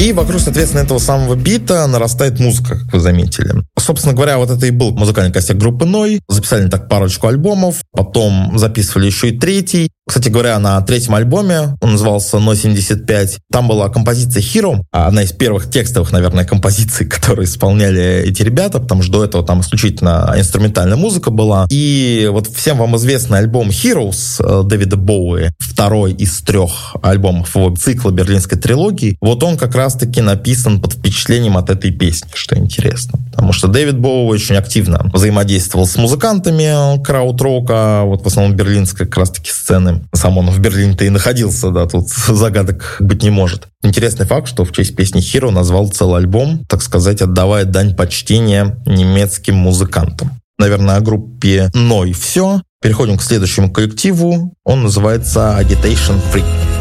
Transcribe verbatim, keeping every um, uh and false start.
И вокруг, соответственно, этого самого бита нарастает музыка, как вы заметили. Собственно говоря, вот это и был музыкальный костяк группы Ной. Записали так парочку альбомов, потом записывали еще и третий. Кстати говоря, на третьем альбоме, он назывался Ной семьдесят пять, там была композиция Hero, одна из первых текстовых, наверное, композиций, которые исполняли эти ребята, потому что до этого там исключительно инструментальная музыка была. И вот всем вам известный альбом Heroes Дэвида Боуи, второй из трех альбомов его цикла берлинской трилогии, вот он как раз-таки написан под впечатлением от этой песни, что интересно. Потому что Дэвид Боуи очень активно взаимодействовал с музыкантами крауд-рока, вот в основном берлинской как раз-таки сцены. Сам он в Берлине-то и находился, да, тут загадок быть не может. Интересный факт, что в честь песни Hero назвал целый альбом, так сказать, отдавая дань почтения немецким музыкантам. Наверное, о группе Ной все. Переходим к следующему коллективу. Он называется Agitation Free.